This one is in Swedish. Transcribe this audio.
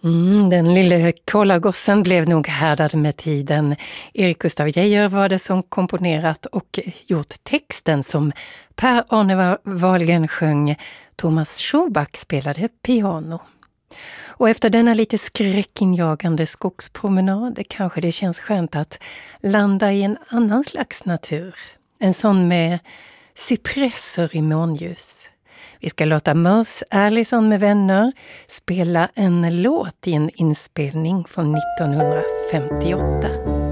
Den lille kolargossen blev nog härdad med tiden. Erik Gustaf Geijer var det som komponerat och gjort texten som Per-Arne Wahlgren sjöng. Thomas Schuback spelade piano. Och efter denna lite skräckinjagande skogspromenad kanske det känns skönt att landa i en annan slags natur. En sån med cypresser i månljus. Vi ska låta Mose Allison med vänner spela en låt i en inspelning från 1958.